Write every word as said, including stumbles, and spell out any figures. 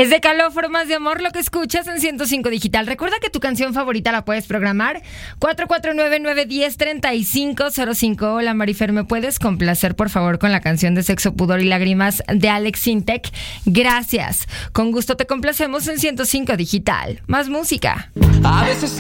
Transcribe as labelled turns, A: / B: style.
A: Es de Caló, Formas de Amor, lo que escuchas en ciento cinco Digital. Recuerda que tu canción favorita la puedes programar cuatro cuatro nueve, nueve uno cero, tres cinco cero cinco. Hola Marifer, ¿me puedes complacer por favor con la canción de Sexo, Pudor y Lágrimas de Alex Sintek? Gracias. Con gusto te complacemos en ciento cinco Digital. Más música.
B: A veces